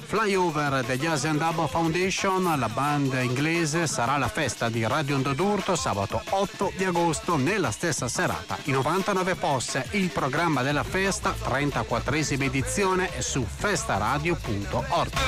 Flyover degli Asian Dub Foundation, la band inglese, sarà la festa di Radio Ondodurto sabato 8 di agosto nella stessa serata. I 99 Posse, il programma della festa, 34esima edizione, è su festaradio.org.